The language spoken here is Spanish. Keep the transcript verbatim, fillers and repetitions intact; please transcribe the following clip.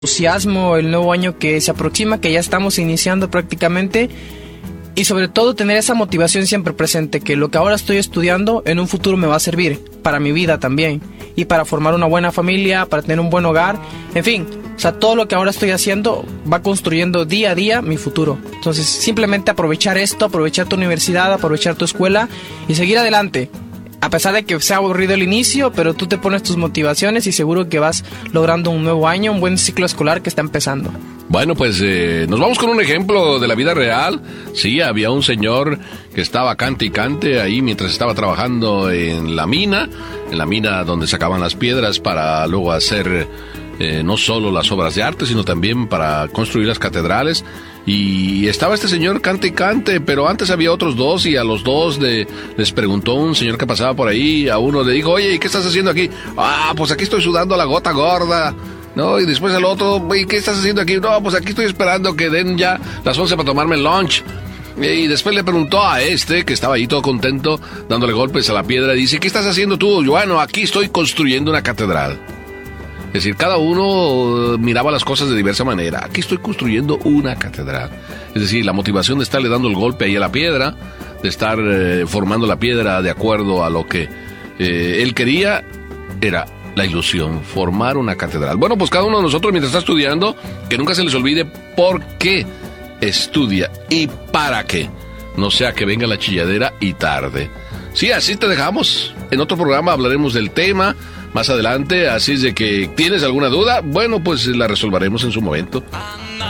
entusiasmo el nuevo año que se aproxima, que ya estamos iniciando prácticamente, y sobre todo tener esa motivación siempre presente, que lo que ahora estoy estudiando en un futuro me va a servir para mi vida también, y para formar una buena familia, para tener un buen hogar, en fin, o sea, todo lo que ahora estoy haciendo va construyendo día a día mi futuro. Entonces, simplemente aprovechar esto, aprovechar tu universidad, aprovechar tu escuela y seguir adelante. A pesar de que sea aburrido el inicio, pero tú te pones tus motivaciones y seguro que vas logrando un nuevo año, un buen ciclo escolar que está empezando. Bueno, pues eh, nos vamos con un ejemplo de la vida real. Sí, había un señor que estaba cante y cante ahí mientras estaba trabajando en la mina, en la mina donde sacaban las piedras para luego hacer eh, no solo las obras de arte, sino también para construir las catedrales. Y estaba este señor cante y cante, pero antes había otros dos, y a los dos de, les preguntó un señor que pasaba por ahí, a uno le dijo, oye, ¿y qué estás haciendo aquí? Ah, pues aquí estoy sudando la gota gorda. No, y después al otro, ¿y qué estás haciendo aquí? No, pues aquí estoy esperando que den ya las once para tomarme el lunch. Y después le preguntó a este, que estaba ahí todo contento, dándole golpes a la piedra, y dice, ¿qué estás haciendo tú? Bueno, aquí estoy construyendo una catedral. Es decir, cada uno miraba las cosas de diversa manera. Aquí estoy construyendo una catedral. Es decir, la motivación de estarle dando el golpe ahí a la piedra, de estar eh, formando la piedra de acuerdo a lo que eh, él quería, era la ilusión, formar una catedral. Bueno, pues cada uno de nosotros mientras está estudiando, que nunca se les olvide por qué estudia y para qué. No sea que venga la chilladera y tarde. Sí, así te dejamos. En otro programa hablaremos del tema más adelante, así es de que, ¿tienes alguna duda? Bueno, pues la resolveremos en su momento.